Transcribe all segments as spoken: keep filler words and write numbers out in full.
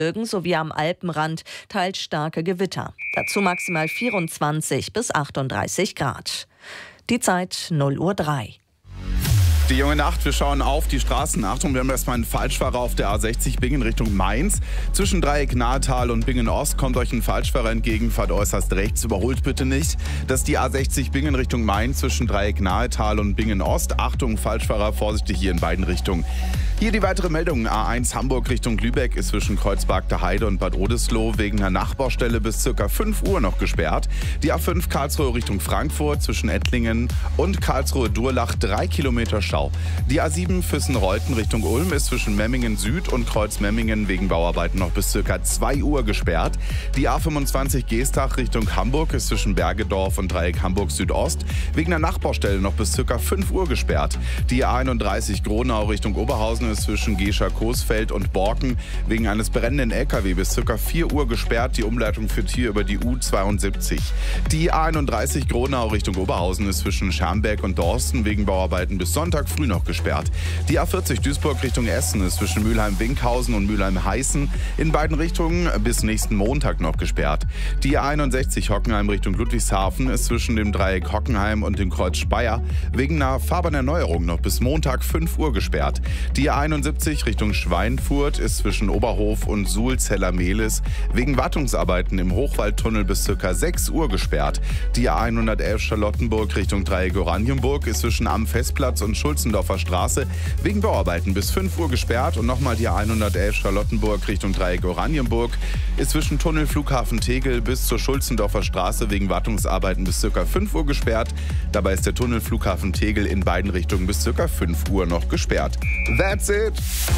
sowie am Alpenrand teils starke Gewitter. Dazu maximal vierundzwanzig bis achtunddreißig Grad. Die Zeit null Uhr drei. Die junge Nacht, wir schauen auf die Straßen. Achtung, wir haben erstmal einen Falschfahrer auf der A sechzig Bingen Richtung Mainz. Zwischen Dreieck Nahetal und Bingen Ost kommt euch ein Falschfahrer entgegen, fahrt äußerst rechts, überholt bitte nicht. Das ist die A sechzig Bingen Richtung Mainz zwischen Dreieck Nahetal und Bingen Ost. Achtung, Falschfahrer, vorsichtig hier in beiden Richtungen. Hier die weitere Meldung. A eins Hamburg Richtung Lübeck ist zwischen Kreuzberg der Heide und Bad Oldesloe wegen einer Nachbaustelle bis ca. fünf Uhr noch gesperrt. Die A fünf Karlsruhe Richtung Frankfurt zwischen Ettlingen und Karlsruhe-Durlach drei Kilometer Stau. Die A sieben Füssen-Reuten Richtung Ulm ist zwischen Memmingen Süd und Kreuz-Memmingen wegen Bauarbeiten noch bis ca. zwei Uhr gesperrt. Die A fünfundzwanzig Geestach Richtung Hamburg ist zwischen Bergedorf und Dreieck Hamburg Südost wegen einer Nachbaustelle noch bis ca. fünf Uhr gesperrt. Die A einunddreißig Gronau Richtung Oberhausen ist zwischen Gescher-Coesfeld und Borken wegen eines brennenden L K W bis ca. vier Uhr gesperrt. Die Umleitung führt hier über die U zweiundsiebzig. Die A einunddreißig Gronau Richtung Oberhausen ist zwischen Schermbeck und Dorsten wegen Bauarbeiten bis Sonntag früh noch gesperrt. Die A vierzig Duisburg Richtung Essen ist zwischen Mülheim-Winkhausen und Mülheim-Heißen in beiden Richtungen bis nächsten Montag noch gesperrt. Die A einundsechzig Hockenheim Richtung Ludwigshafen ist zwischen dem Dreieck Hockenheim und dem Kreuz Speyer wegen einer Fahrbahnerneuerung noch bis Montag fünf Uhr gesperrt. Die A einundsiebzig Richtung Schweinfurt ist zwischen Oberhof und Suhl-Zeller-Mehlis wegen Wartungsarbeiten im Hochwaldtunnel bis ca. sechs Uhr gesperrt. Die A hundertelf Charlottenburg Richtung Dreieck Oranienburg ist zwischen Am Festplatz und Schulzendorfer Straße wegen Bauarbeiten bis fünf Uhr gesperrt. Und nochmal die A hundertelf Charlottenburg Richtung Dreieck Oranienburg ist zwischen Tunnel Flughafen Tegel bis zur Schulzendorfer Straße wegen Wartungsarbeiten bis ca. fünf Uhr gesperrt. Dabei ist der Tunnel Flughafen Tegel in beiden Richtungen bis ca. fünf Uhr noch gesperrt. That's it!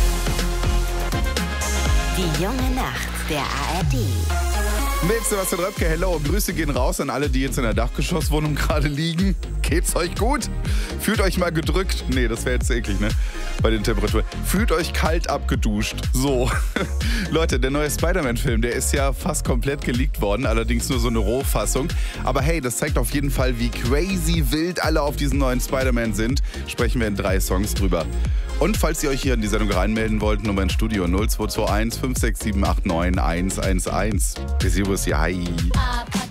Die junge Nacht der A R D. Mit Sebastian Röpke, hello. Grüße gehen raus an alle, die jetzt in der Dachgeschosswohnung gerade liegen. Geht's euch gut? Fühlt euch mal gedrückt. Nee, das wäre jetzt eklig, ne? Bei den Temperaturen. Fühlt euch kalt abgeduscht. So. Leute, der neue Spider-Man-Film, der ist ja fast komplett geleakt worden. Allerdings nur so eine Rohfassung. Aber hey, das zeigt auf jeden Fall, wie crazy wild alle auf diesen neuen Spider-Man sind. Sprechen wir in drei Songs drüber. Und falls ihr euch hier in die Sendung reinmelden wollt, Nummer ins Studio null zwei zwei eins fünf sechs sieben acht neun eins eins eins. Bis hier, hi.